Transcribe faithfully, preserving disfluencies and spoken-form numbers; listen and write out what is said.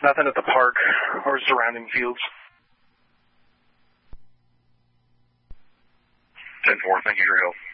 Nothing at the park or surrounding fields. ten four, thank you for your help.